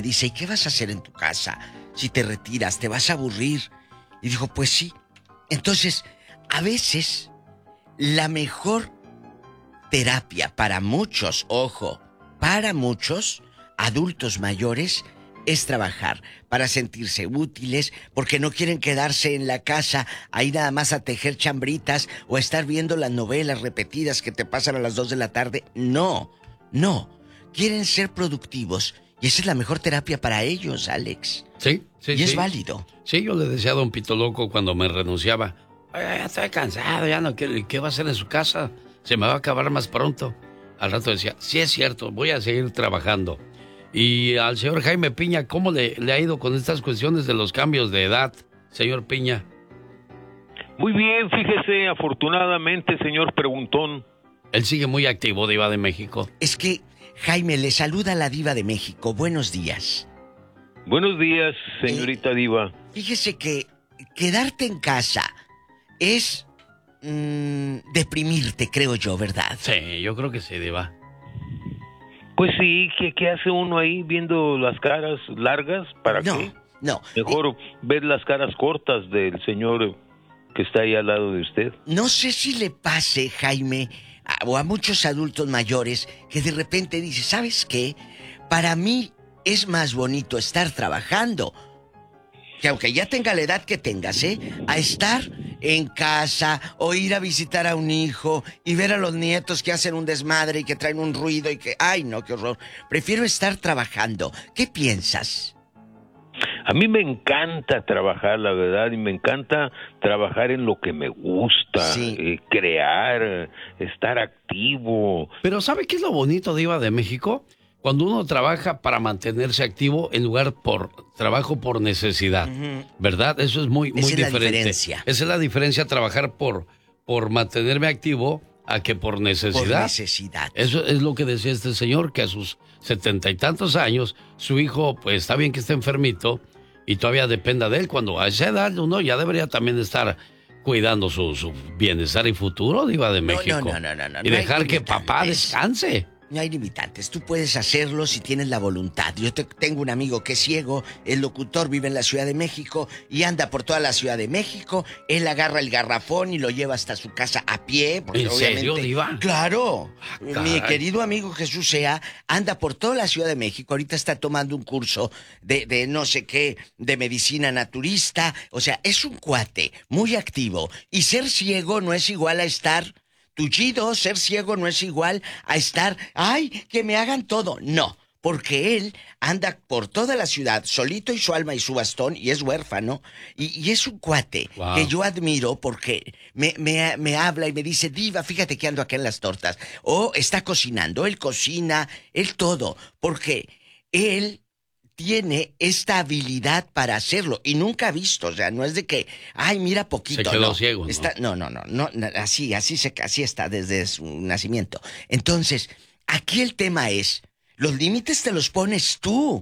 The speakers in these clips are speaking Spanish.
dice, ¿y qué vas a hacer en tu casa? Si te retiras, ¿te vas a aburrir? Y dijo, pues sí. Entonces, a veces, la mejor terapia para muchos, ojo, para muchos adultos mayores es trabajar para sentirse útiles, porque no quieren quedarse en la casa ahí nada más a tejer chambritas o a estar viendo las novelas repetidas que te pasan a las 2 de la tarde. No, quieren ser productivos y esa es la mejor terapia para ellos, Alex. Sí. Y es válido. Sí, yo le decía a don Pito Loco cuando me renunciaba, ya estoy cansado, ya no quiero, ¿qué va a hacer en su casa? Se me va a acabar más pronto. Al rato decía, sí es cierto, voy a seguir trabajando. Y al señor Jaime Piña, ¿cómo le ha ido con estas cuestiones de los cambios de edad, señor Piña? Muy bien, fíjese, afortunadamente, señor Preguntón. Él sigue muy activo, Diva de México. Es que, Jaime, le saluda la Diva de México. Buenos días. Buenos días, señorita Diva. Fíjese que quedarte en casa es deprimirte, creo yo, ¿verdad? Sí, yo creo que sí, Diva. Pues sí, ¿qué hace uno ahí viendo las caras largas? ¿Para qué? No. Mejor ver las caras cortas del señor que está ahí al lado de usted. No sé si le pase, Jaime, o a muchos adultos mayores, que de repente dice, ¿sabes qué? Para mí es más bonito estar trabajando, que aunque ya tenga la edad que tengas, a estar en casa o ir a visitar a un hijo y ver a los nietos que hacen un desmadre y que traen un ruido y que... ¡Ay, no, qué horror! Prefiero estar trabajando. ¿Qué piensas? A mí me encanta trabajar, la verdad, y me encanta trabajar en lo que me gusta, crear, estar activo. Pero ¿sabe qué es lo bonito, Diva de México? Cuando uno trabaja para mantenerse activo en lugar por trabajo por necesidad, ¿verdad? Eso es muy diferente. Esa es la diferencia. Esa es la diferencia, trabajar por mantenerme activo a que por necesidad. Por necesidad. Eso es lo que decía este señor, que a sus 70 y tantos años, su hijo, pues está bien que esté enfermito y todavía dependa de él. Cuando a esa edad uno ya debería también estar cuidando su bienestar y futuro, Diva de México. No. Y dejar que papá descanse. No hay limitantes, tú puedes hacerlo si tienes la voluntad. Yo tengo un amigo que es ciego, el locutor, vive en la Ciudad de México y anda por toda la Ciudad de México. Él agarra el garrafón y lo lleva hasta su casa a pie. Porque ¿En serio, Diva? Claro. Mi querido amigo Jesús Sea anda por toda la Ciudad de México. Ahorita está tomando un curso de no sé qué, de medicina naturista. O sea, es un cuate muy activo. Y ser ciego no es igual a estar... tullido. Ser ciego no es igual a estar, ¡ay, que me hagan todo! No, porque él anda por toda la ciudad, solito y su alma y su bastón, y es huérfano, y es un cuate que yo admiro porque me habla y me dice, Diva, fíjate que ando acá en las tortas. O está cocinando, él cocina, él todo, porque él... tiene esta habilidad para hacerlo y nunca ha visto, o sea, no es de que, ay, mira poquito. Se quedó ciego, ¿no? No, así está desde su nacimiento. Entonces, aquí el tema es, los límites te los pones tú.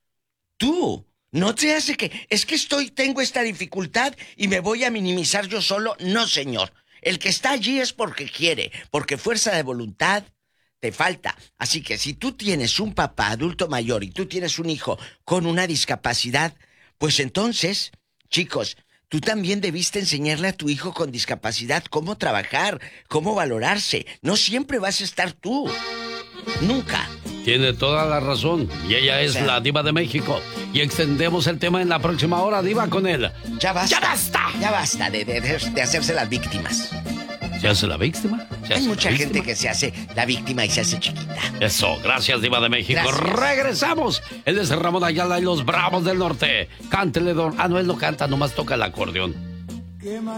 No te hace que, es que tengo esta dificultad y me voy a minimizar yo solo. No, señor. El que está allí es porque quiere, porque fuerza de voluntad te falta. Así que si tú tienes un papá adulto mayor y tú tienes un hijo con una discapacidad, pues entonces, chicos, tú también debiste enseñarle a tu hijo con discapacidad cómo trabajar, cómo valorarse. No siempre vas a estar tú. Nunca. Tiene toda la razón. Y ella es la Diva de México. Y extendemos el tema en la próxima hora, Diva, con él. Ya basta de hacerse las víctimas. ¿Se hace la víctima? Hay mucha gente que se hace la víctima y se hace chiquita. Eso, gracias, Diva de México. Gracias. Regresamos. Él es Ramón Ayala y los Bravos del Norte. Cántele, don... Ah, no, él no canta, nomás toca el acordeón.